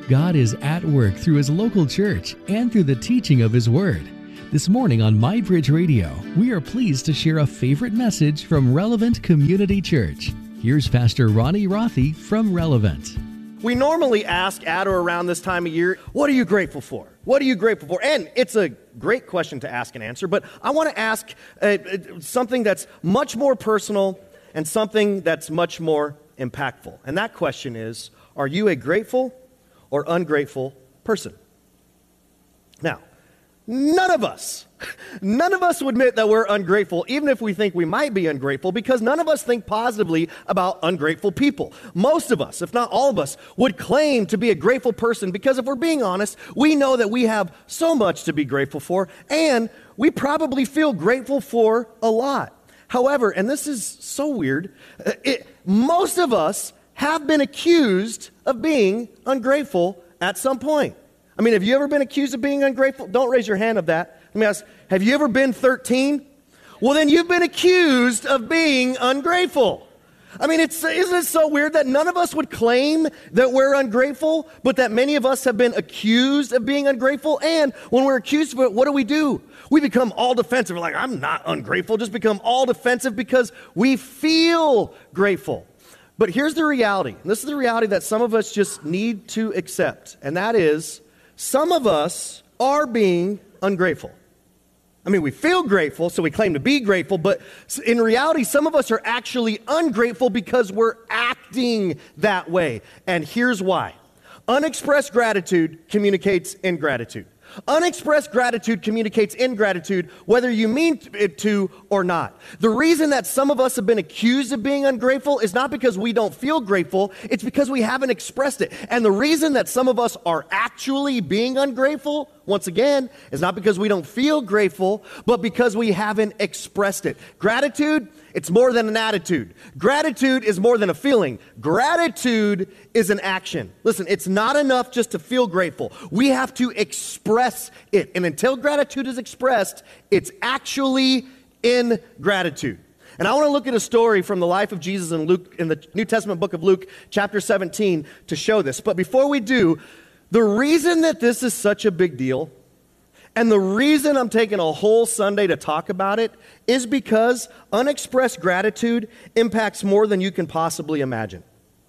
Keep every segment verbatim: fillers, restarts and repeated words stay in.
God is at work through His local church and through the teaching of His Word. This morning on MyBridge Radio, we are pleased to share a favorite message from Relevant Community Church. Here's Pastor Ronnie Rothy from Relevant. We normally ask at or around this time of year, what are you grateful for? What are you grateful for? And it's a great question to ask and answer, but I want to ask uh, something that's much more personal and something that's much more impactful. And that question is, are you a grateful or ungrateful person? Now, none of us, none of us would admit that we're ungrateful, even if we think we might be ungrateful, because none of us think positively about ungrateful people. Most of us, if not all of us, would claim to be a grateful person because if we're being honest, we know that we have so much to be grateful for, and we probably feel grateful for a lot. However, and this is so weird, it, most of us have been accused of being ungrateful at some point. I mean, have you ever been accused of being ungrateful? Don't raise your hand of that. Let me ask, have you ever been thirteen? Well, then you've been accused of being ungrateful. I mean, it's, isn't it so weird that none of us would claim that we're ungrateful, but that many of us have been accused of being ungrateful? And when we're accused of it, what do we do? We become all defensive. We're like, I'm not ungrateful. Just become all defensive because we feel grateful. But here's the reality. This is the reality that some of us just need to accept, and that is some of us are being ungrateful. I mean, we feel grateful, so we claim to be grateful, but in reality, some of us are actually ungrateful because we're acting that way. And here's why. Unexpressed gratitude communicates ingratitude. Unexpressed gratitude communicates ingratitude, whether you mean it to or not. The reason that some of us have been accused of being ungrateful is not because we don't feel grateful, it's because we haven't expressed it. And the reason that some of us are actually being ungrateful, once again, is not because we don't feel grateful, but because we haven't expressed it. Gratitude, it's more than an attitude. Gratitude is more than a feeling. Gratitude is an action. Listen, it's not enough just to feel grateful. We have to express it. And until gratitude is expressed, it's actually ingratitude. And I want to look at a story from the life of Jesus in Luke, in the New Testament book of Luke, chapter seventeen, to show this. But before we do, the reason that this is such a big deal, and the reason I'm taking a whole Sunday to talk about it, is because unexpressed gratitude impacts more than you can possibly imagine.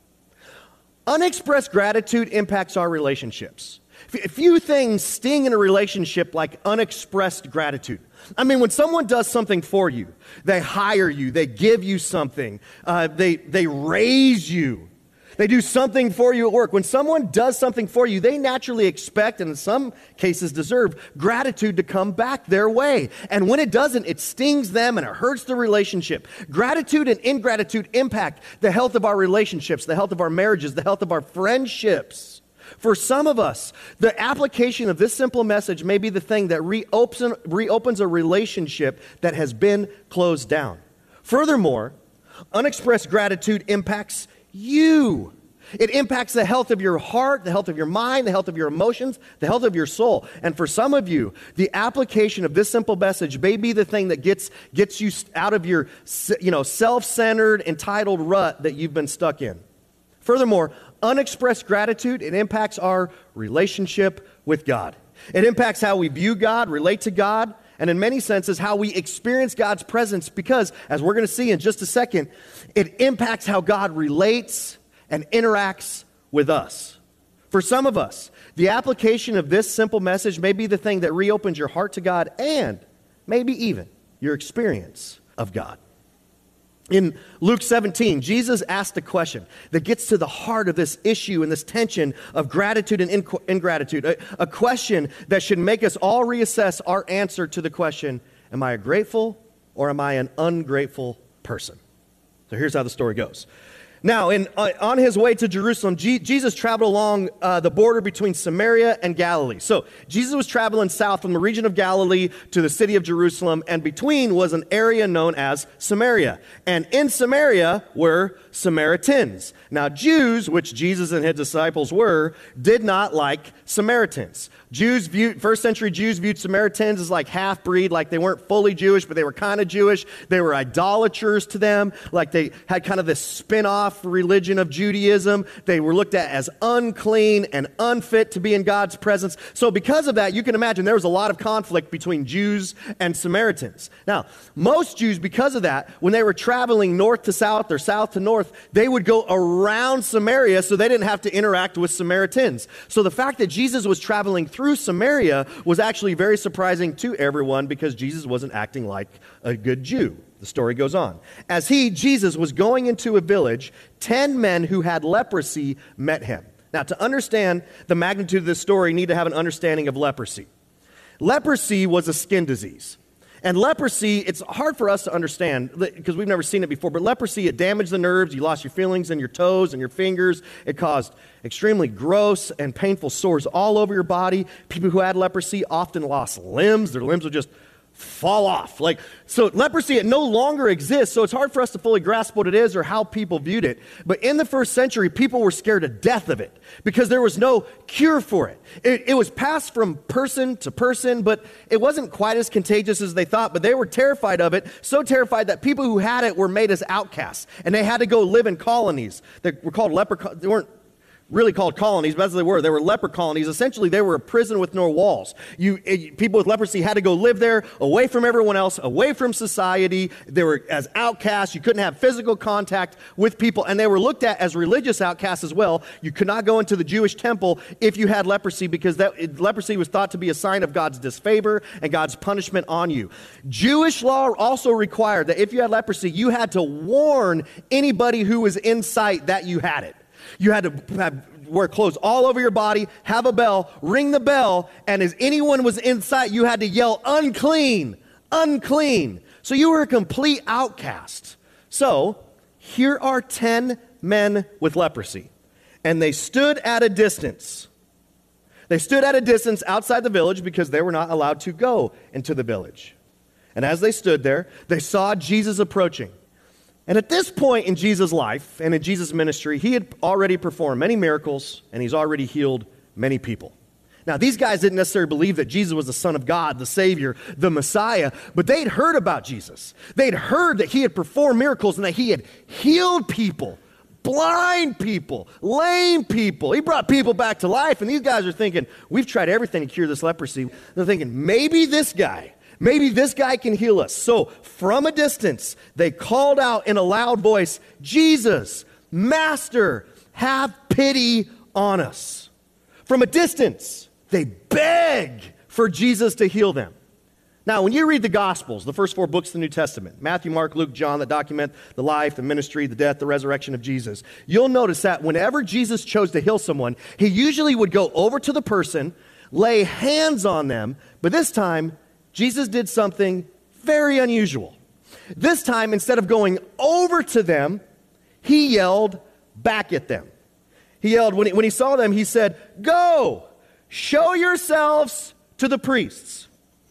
Unexpressed gratitude impacts our relationships. Few things sting in a relationship like unexpressed gratitude. I mean, when someone does something for you, they hire you, they give you something, uh, they, they raise you, they do something for you at work. When someone does something for you, they naturally expect, and in some cases deserve, gratitude to come back their way. And when it doesn't, it stings them and it hurts the relationship. Gratitude and ingratitude impact the health of our relationships, the health of our marriages, the health of our friendships. For some of us, the application of this simple message may be the thing that reopens, reopens a relationship that has been closed down. Furthermore, unexpressed gratitude impacts you. It impacts the health of your heart, the health of your mind, the health of your emotions, the health of your soul. And for some of you, the application of this simple message may be the thing that gets gets you out of your, you know, self-centered, entitled rut that you've been stuck in. Furthermore, unexpressed gratitude, it impacts our relationship with God. It impacts how we view God, relate to God, and in many senses, how we experience God's presence because, as we're going to see in just a second, it impacts how God relates and interacts with us. For some of us, the application of this simple message may be the thing that reopens your heart to God and maybe even your experience of God. In Luke seventeen, Jesus asked a question that gets to the heart of this issue and this tension of gratitude and ingratitude. A, a question that should make us all reassess our answer to the question, am I a grateful or am I an ungrateful person? So here's how the story goes. Now, in, uh, on his way to Jerusalem, G- Jesus traveled along uh, the border between Samaria and Galilee. So Jesus was traveling south from the region of Galilee to the city of Jerusalem, and between was an area known as Samaria. And in Samaria were Samaritans. Now, Jews, which Jesus and his disciples were, did not like Samaritans. Jews viewed, first century Jews viewed Samaritans as like half-breed, like they weren't fully Jewish, but they were kind of Jewish. They were idolaters to them, like they had kind of this spin-off religion of Judaism. They were looked at as unclean and unfit to be in God's presence. So because of that, you can imagine there was a lot of conflict between Jews and Samaritans. Now, most Jews, because of that, when they were traveling north to south or south to north, they would go around Samaria so they didn't have to interact with Samaritans. So the fact that Jesus was traveling through Samaria was actually very surprising to everyone because Jesus wasn't acting like a good Jew. The story goes on. As he, Jesus, was going into a village, ten men who had leprosy met him. Now, to understand the magnitude of this story, you need to have an understanding of leprosy. Leprosy was a skin disease. And leprosy, it's hard for us to understand because we've never seen it before, but leprosy, it damaged the nerves. You lost your feelings in your toes and your fingers. It caused extremely gross and painful sores all over your body. People who had leprosy often lost limbs. Their limbs would just fall off. Like, so leprosy, it no longer exists, so it's hard for us to fully grasp what it is or how people viewed it. But in the first century, people were scared to death of it because there was no cure for it. It, it was passed from person to person, but it wasn't quite as contagious as they thought, but they were terrified of it, so terrified that people who had it were made as outcasts, and they had to go live in colonies that were called leper, they weren't really called colonies, but as they were, they were leper colonies. Essentially, they were a prison with no walls. You, it, people with leprosy had to go live there, away from everyone else, away from society. They were as outcasts. You couldn't have physical contact with people, and they were looked at as religious outcasts as well. You could not go into the Jewish temple if you had leprosy because that, it, leprosy was thought to be a sign of God's disfavor and God's punishment on you. Jewish law also required that if you had leprosy, you had to warn anybody who was in sight that you had it. You had to have, wear clothes all over your body, have a bell, ring the bell, and as anyone was in sight, you had to yell, unclean, unclean. So you were a complete outcast. So here are ten men with leprosy, and they stood at a distance. They stood at a distance outside the village because they were not allowed to go into the village. And as they stood there, they saw Jesus approaching. And at this point in Jesus' life and in Jesus' ministry, he had already performed many miracles, and he's already healed many people. Now, these guys didn't necessarily believe that Jesus was the Son of God, the Savior, the Messiah, but they'd heard about Jesus. They'd heard that he had performed miracles and that he had healed people, blind people, lame people. He brought people back to life, and these guys are thinking, we've tried everything to cure this leprosy. They're thinking, maybe this guy, Maybe this guy can heal us. So from a distance, they called out in a loud voice, Jesus, Master, have pity on us. From a distance, they beg for Jesus to heal them. Now, when you read the Gospels, the first four books of the New Testament, Matthew, Mark, Luke, John, that document the life, the ministry, the death, the resurrection of Jesus, you'll notice that whenever Jesus chose to heal someone, he usually would go over to the person, lay hands on them, but this time, Jesus did something very unusual. This time, instead of going over to them, he yelled back at them. He yelled, when he, when he saw them, he said, go, show yourselves to the priests.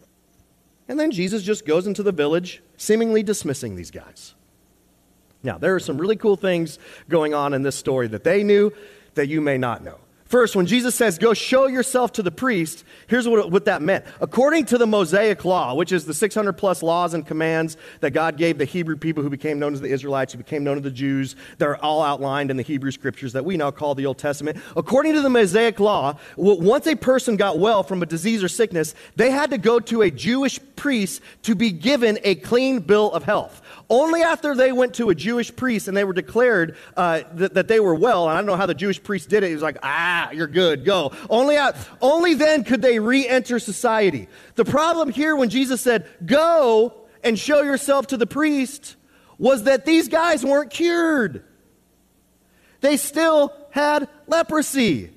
And then Jesus just goes into the village, seemingly dismissing these guys. Now, there are some really cool things going on in this story that they knew that you may not know. First, when Jesus says, go show yourself to the priest, here's what, what that meant. According to the Mosaic Law, which is the six hundred plus laws and commands that God gave the Hebrew people who became known as the Israelites, who became known as the Jews, they're all outlined in the Hebrew scriptures that we now call the Old Testament. According to the Mosaic Law, once a person got well from a disease or sickness, they had to go to a Jewish priest to be given a clean bill of health. Only after they went to a Jewish priest and they were declared uh, that, that they were well, and I don't know how the Jewish priest did it, he was like, ah, you're good, go. Only, out, only then could they re-enter society. The problem here when Jesus said, go and show yourself to the priest, was that these guys weren't cured. They still had leprosy.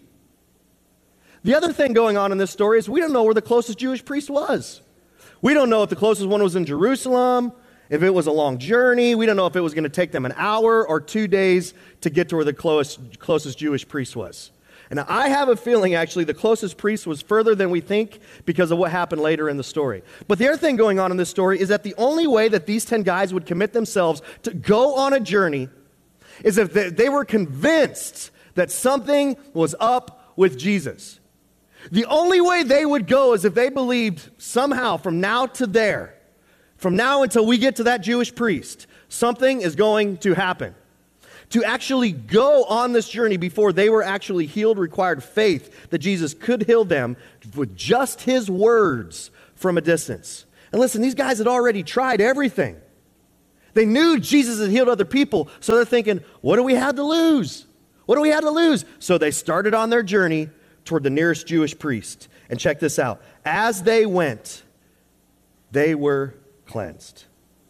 The other thing going on in this story is we don't know where the closest Jewish priest was. We don't know if the closest one was in Jerusalem, if it was a long journey. We don't know if it was going to take them an hour or two days to get to where the closest, closest Jewish priest was. And I have a feeling, actually, the closest priest was further than we think because of what happened later in the story. But the other thing going on in this story is that the only way that these ten guys would commit themselves to go on a journey is if they, they were convinced that something was up with Jesus. The only way they would go is if they believed somehow from now to there, from now until we get to that Jewish priest, something is going to happen. To actually go on this journey before they were actually healed required faith that Jesus could heal them with just his words from a distance. And listen, these guys had already tried everything. They knew Jesus had healed other people, so they're thinking, what do we have to lose? What do we have to lose? So they started on their journey toward the nearest Jewish priest. And check this out. As they went, they were cleansed.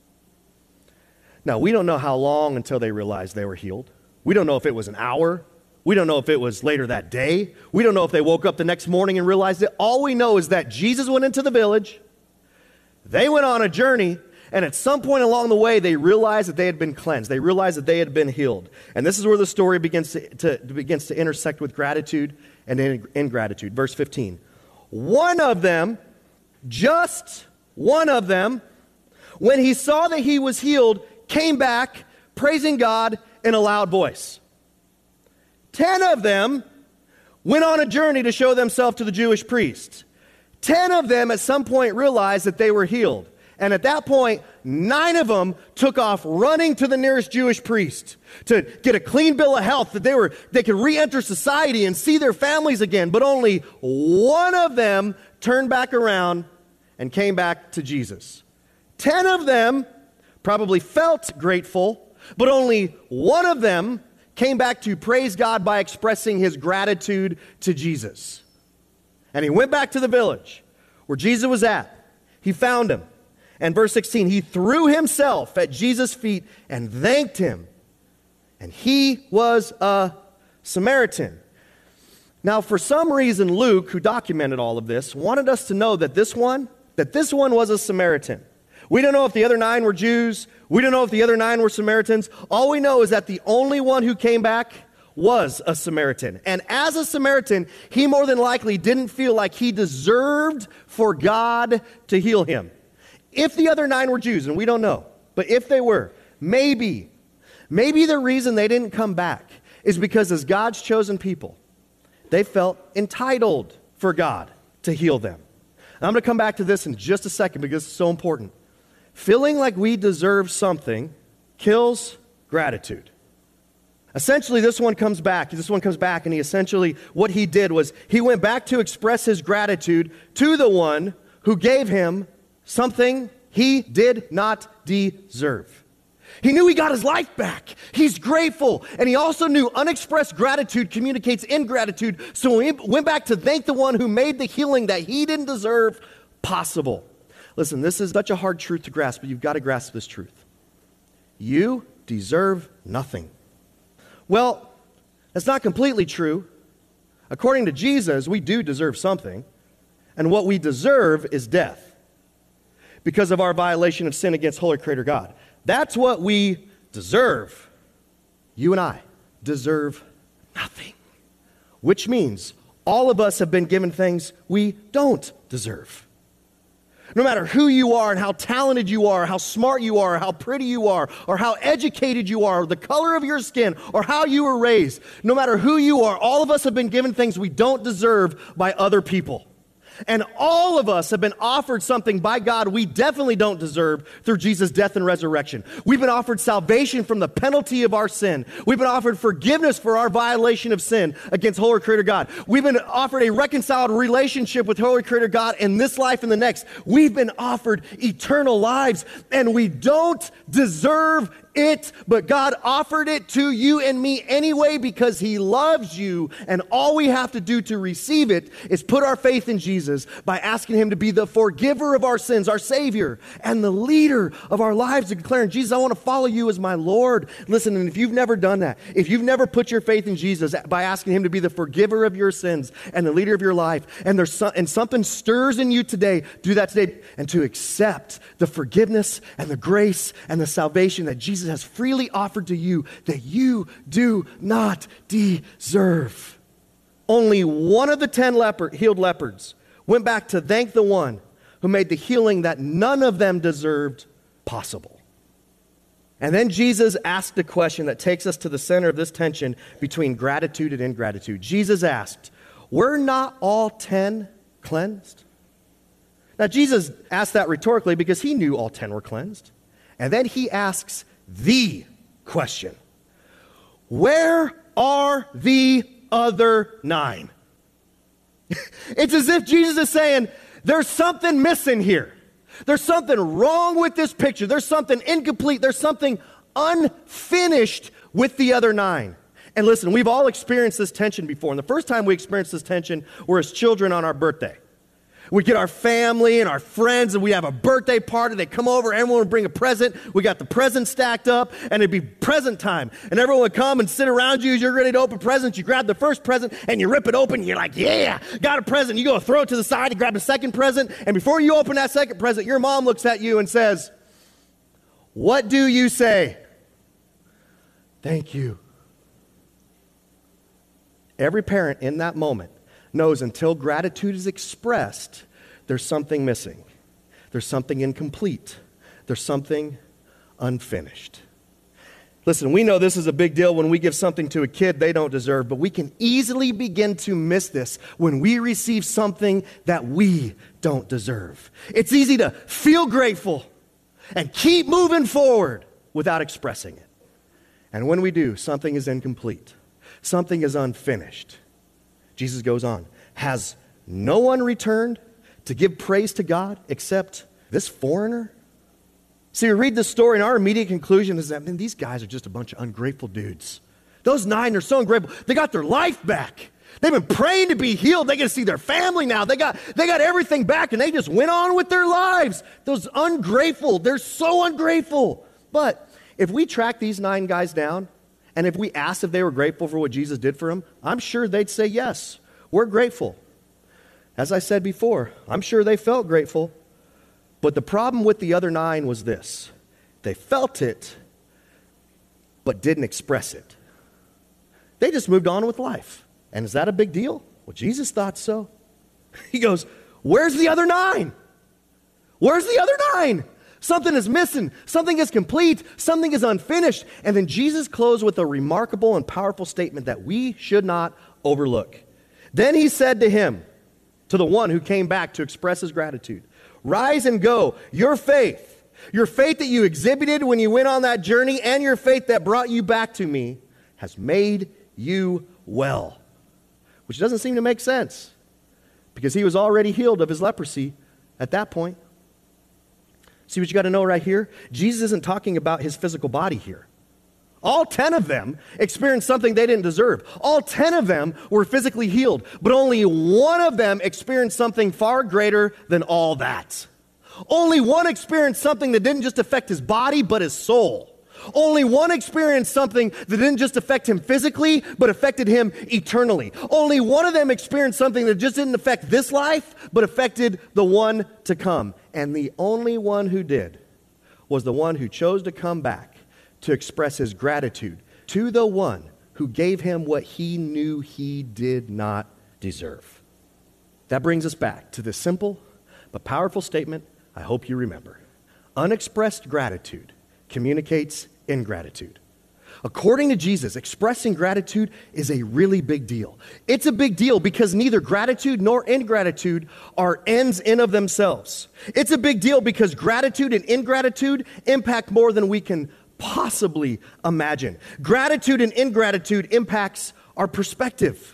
Now, we don't know how long until they realized they were healed. We don't know if it was an hour. We don't know if it was later that day. We don't know if they woke up the next morning and realized it. All we know is that Jesus went into the village. They went on a journey, and at some point along the way, they realized that they had been cleansed. They realized that they had been healed. And this is where the story begins to, to, begins to intersect with gratitude and ingratitude. Verse fifteen. One of them, just one of them, when he saw that he was healed, came back praising God in a loud voice. Ten of them went on a journey to show themselves to the Jewish priest. Ten of them at some point realized that they were healed. And at that point, nine of them took off running to the nearest Jewish priest to get a clean bill of health, that they were they could re-enter society and see their families again. But only one of them turned back around and came back to Jesus. Ten of them probably felt grateful, but only one of them came back to praise God by expressing his gratitude to Jesus. And he went back to the village where Jesus was at. He found him. And verse sixteen, he threw himself at Jesus' feet and thanked him. And he was a Samaritan. Now, for some reason, Luke, who documented all of this, wanted us to know that this one, that this one was a Samaritan. We don't know if the other nine were Jews. We don't know if the other nine were Samaritans. All we know is that the only one who came back was a Samaritan. And as a Samaritan, he more than likely didn't feel like he deserved for God to heal him. If the other nine were Jews, and we don't know, but if they were, maybe, maybe the reason they didn't come back is because as God's chosen people, they felt entitled for God to heal them. And I'm going to come back to this in just a second because it's so important. Feeling like we deserve something kills gratitude. Essentially, this one comes back. This one comes back, and he essentially, what he did was he went back to express his gratitude to the one who gave him something he did not deserve. He knew he got his life back. He's grateful. And he also knew unexpressed gratitude communicates ingratitude. So he went back to thank the one who made the healing that he didn't deserve possible. Listen, this is such a hard truth to grasp, but you've got to grasp this truth. You deserve nothing. Well, that's not completely true. According to Jesus, we do deserve something. And what we deserve is death because of our violation of sin against Holy Creator God. That's what we deserve. You and I deserve nothing, which means all of us have been given things we don't deserve. No matter who you are and how talented you are, how smart you are, how pretty you are, or how educated you are, or the color of your skin, or how you were raised, no matter who you are, all of us have been given things we don't deserve by other people. And all of us have been offered something by God we definitely don't deserve through Jesus' death and resurrection. We've been offered salvation from the penalty of our sin. We've been offered forgiveness for our violation of sin against Holy Creator God. We've been offered a reconciled relationship with Holy Creator God in this life and the next. We've been offered eternal lives, and we don't deserve it, but God offered it to you and me anyway because he loves you, and all we have to do to receive it is put our faith in Jesus by asking him to be the forgiver of our sins, our Savior, and the leader of our lives, and declaring, Jesus, I want to follow you as my Lord. Listen, and if you've never done that, if you've never put your faith in Jesus by asking him to be the forgiver of your sins and the leader of your life, and there's some, and something stirs in you today, do that today, and to accept the forgiveness and the grace and the salvation that Jesus has freely offered to you that you do not deserve. Only one of the ten leper, healed lepers went back to thank the one who made the healing that none of them deserved possible. And then Jesus asked a question that takes us to the center of this tension between gratitude and ingratitude. Jesus asked, were not all ten cleansed? Now, Jesus asked that rhetorically because he knew all ten were cleansed. And then he asks the question, where are the other nine? It's as if Jesus is saying, there's something missing here. There's something wrong with this picture. There's something incomplete. There's something unfinished with the other nine. And listen, we've all experienced this tension before. And the first time we experienced this tension were as children on our birthday. We get our family and our friends and we have a birthday party. They come over, everyone would bring a present. We got the presents stacked up and it'd be present time. And everyone would come and sit around you as you're ready to open presents. You grab the first present and you rip it open. And you're like, yeah, got a present. You go throw it to the side, you grab the second present. And before you open that second present, your mom looks at you and says, what do you say? Thank you. Every parent in that moment knows until gratitude is expressed, there's something missing. There's something incomplete. There's something unfinished. Listen, we know this is a big deal when we give something to a kid they don't deserve, but we can easily begin to miss this when we receive something that we don't deserve. It's easy to feel grateful and keep moving forward without expressing it. And when we do, something is incomplete. Something is unfinished. Jesus goes on, has no one returned to give praise to God except this foreigner? See, we read this story and our immediate conclusion is that, man, these guys are just a bunch of ungrateful dudes. Those nine are so ungrateful. They got their life back. They've been praying to be healed. They get to see their family now. They got, they got everything back and they just went on with their lives. Those ungrateful, they're so ungrateful. But if we track these nine guys down, and if we asked if they were grateful for what Jesus did for them, I'm sure they'd say, yes, we're grateful. As I said before, I'm sure they felt grateful. But the problem with the other nine was this. They felt it, but didn't express it. They just moved on with life. And is that a big deal? Well, Jesus thought so. He goes, where's the other nine? Where's the other nine? Something is missing. Something is complete. Something is unfinished. And then Jesus closed with a remarkable and powerful statement that we should not overlook. Then he said to him, to the one who came back to express his gratitude, rise and go. Your faith, your faith that you exhibited when you went on that journey and your faith that brought you back to me has made you well. Which doesn't seem to make sense because he was already healed of his leprosy at that point. See what you got to know right here? Jesus isn't talking about his physical body here. All ten of them experienced something they didn't deserve. All ten of them were physically healed, but only one of them experienced something far greater than all that. Only one experienced something that didn't just affect his body, but his soul. Only one experienced something that didn't just affect him physically, but affected him eternally. Only one of them experienced something that just didn't affect this life, but affected the one to come. And the only one who did was the one who chose to come back to express his gratitude to the one who gave him what he knew he did not deserve. That brings us back to this simple but powerful statement I hope you remember. Unexpressed gratitude communicates ingratitude. According to Jesus, expressing gratitude is a really big deal. It's a big deal because neither gratitude nor ingratitude are ends in of themselves. It's a big deal because gratitude and ingratitude impact more than we can possibly imagine. Gratitude and ingratitude impacts our perspective.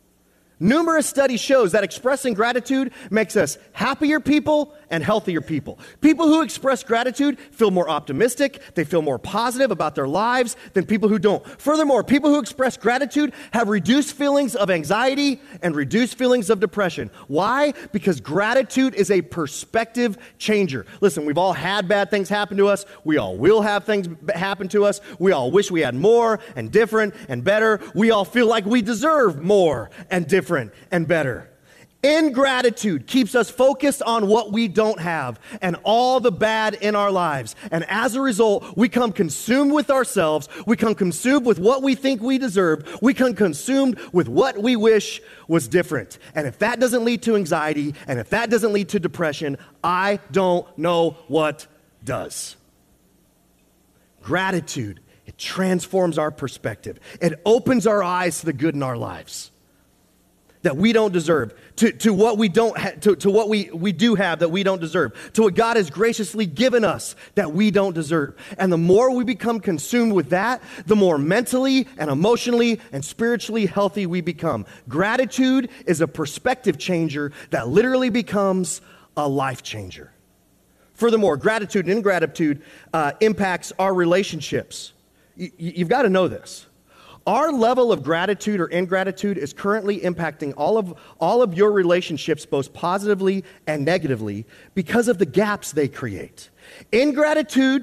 Numerous studies shows that expressing gratitude makes us happier people and healthier people. People who express gratitude feel more optimistic, they feel more positive about their lives than people who don't. Furthermore, people who express gratitude have reduced feelings of anxiety and reduced feelings of depression. Why? Because gratitude is a perspective changer. Listen, we've all had bad things happen to us. We all will have things happen to us. We all wish we had more and different and better. We all feel like we deserve more and different and better. Ingratitude keeps us focused on what we don't have and all the bad in our lives. And as a result, we come consumed with ourselves. We come consumed with what we think we deserve. We come consumed with what we wish was different. And if that doesn't lead to anxiety, and if that doesn't lead to depression, I don't know what does. Gratitude, it transforms our perspective. It opens our eyes to the good in our lives that we don't deserve, to, to what we don't ha- to, to what we, we do have that we don't deserve, to what God has graciously given us that we don't deserve. And the more we become consumed with that, the more mentally and emotionally and spiritually healthy we become. Gratitude is a perspective changer that literally becomes a life changer. Furthermore, gratitude and ingratitude uh, impacts our relationships. Y- you've got to know this. Our level of gratitude or ingratitude is currently impacting all of, all of your relationships, both positively and negatively, because of the gaps they create. Ingratitude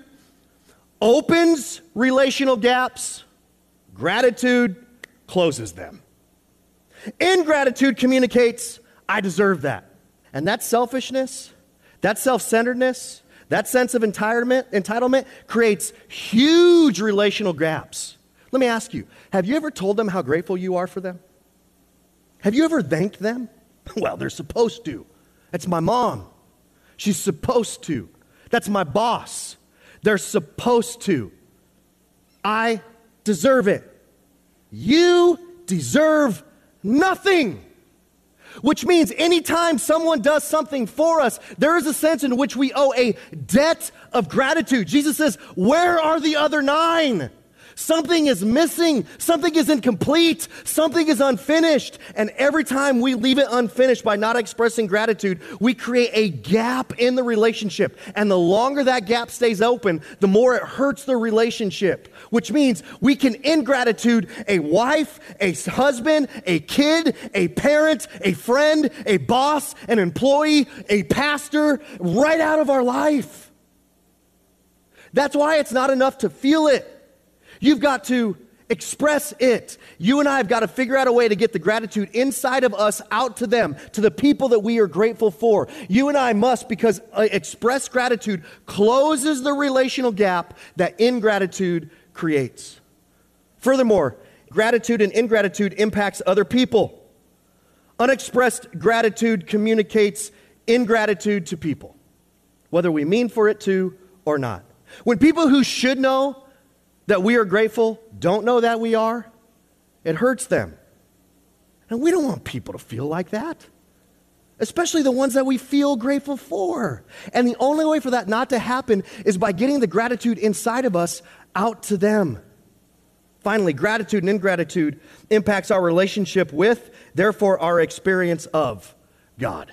opens relational gaps. Gratitude closes them. Ingratitude communicates, I deserve that. And that selfishness, that self-centeredness, that sense of entitlement, entitlement creates huge relational gaps. Let me ask you, have you ever told them how grateful you are for them? Have you ever thanked them? Well, they're supposed to. That's my mom. She's supposed to. That's my boss. They're supposed to. I deserve it. You deserve nothing. Which means anytime someone does something for us, there is a sense in which we owe a debt of gratitude. Jesus says, where are the other nine? Something is missing. Something is incomplete. Something is unfinished. And every time we leave it unfinished by not expressing gratitude, we create a gap in the relationship. And the longer that gap stays open, the more it hurts the relationship. Which means we can ingratitude a wife, a husband, a kid, a parent, a friend, a boss, an employee, a pastor, right out of our life. That's why it's not enough to feel it. You've got to express it. You and I have got to figure out a way to get the gratitude inside of us out to them, to the people that we are grateful for. You and I must, because uh, express gratitude closes the relational gap that ingratitude creates. Furthermore, gratitude and ingratitude impacts other people. Unexpressed gratitude communicates ingratitude to people, whether we mean for it to or not. When people who should know that we are grateful don't know that we are, it hurts them. And we don't want people to feel like that, especially the ones that we feel grateful for. And the only way for that not to happen is by getting the gratitude inside of us out to them. Finally, gratitude and ingratitude impacts our relationship with, therefore our experience of God.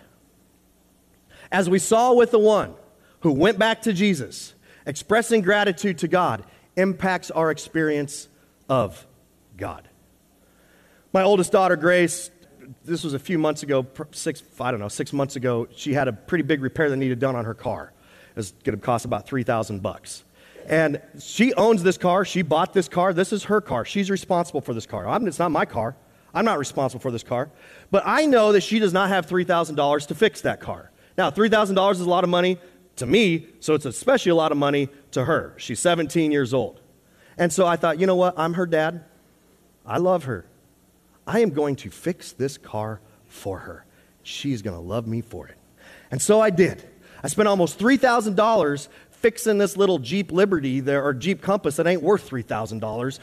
As we saw with the one who went back to Jesus, expressing gratitude to God impacts our experience of God. My oldest daughter, Grace, this was a few months ago, six, I don't know, six months ago, she had a pretty big repair that needed done on her car. It was going to cost about three thousand bucks. And she owns this car. She bought this car. This is her car. She's responsible for this car. I'm, it's not my car. I'm not responsible for this car. But I know that she does not have three thousand dollars to fix that car. Now, three thousand dollars is a lot of money to me, so it's especially a lot of money to her. She's seventeen years old. And so I thought, you know what? I'm her dad. I love her. I am going to fix this car for her. She's going to love me for it. And so I did. I spent almost three thousand dollars fixing this little Jeep Liberty there, or Jeep Compass that ain't worth three thousand dollars.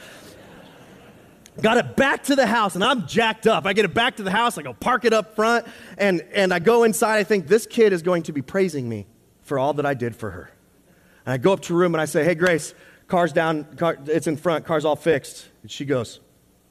Got it back to the house, and I'm jacked up. I get it back to the house. I go park it up front, and, and I go inside. I think this kid is going to be praising me for all that I did for her. And I go up to her room, and I say, hey, Grace, car's down. Car, it's in front. Car's all fixed. And she goes.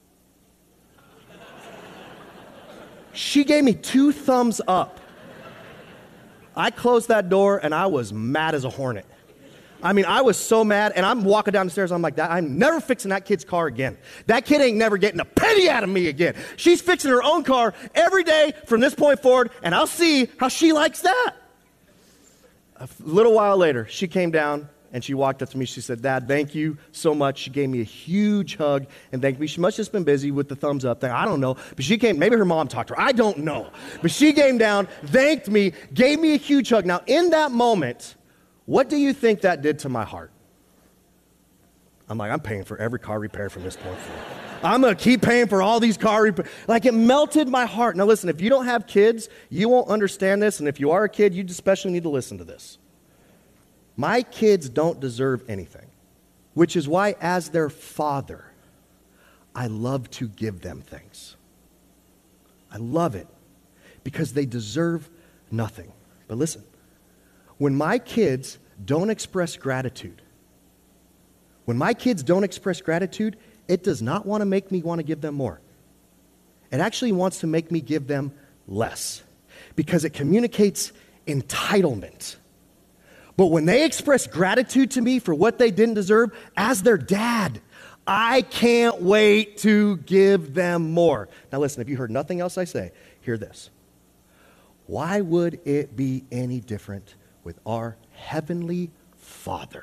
She gave me two thumbs up. I closed that door, and I was mad as a hornet. I mean, I was so mad, and I'm walking down the stairs, I'm like, I'm never fixing that kid's car again. That kid ain't never getting a penny out of me again. She's fixing her own car every day from this point forward, and I'll see how she likes that. A little while later, she came down, and she walked up to me. She said, Dad, thank you so much. She gave me a huge hug and thanked me. She must have just been busy with the thumbs up thing. I don't know. But she came, maybe her mom talked to her. I don't know. But she came down, thanked me, gave me a huge hug. Now, in that moment, what do you think that did to my heart? I'm like, I'm paying for every car repair from this point forward. I'm going to keep paying for all these car repairs. Like, it melted my heart. Now, listen, if you don't have kids, you won't understand this. And if you are a kid, you especially need to listen to this. My kids don't deserve anything. which is why, as their father, I love to give them things. I love it because they deserve nothing. But listen, when my kids don't express gratitude, when my kids don't express gratitude, it does not want to make me want to give them more. It actually wants to make me give them less because it communicates entitlement. But when they express gratitude to me for what they didn't deserve, as their dad, I can't wait to give them more. Now listen, if you heard nothing else I say, hear this. Why would it be any different with our Heavenly Father?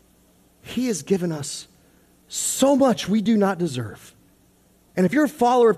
He has given us so much we do not deserve. And if you're a follower of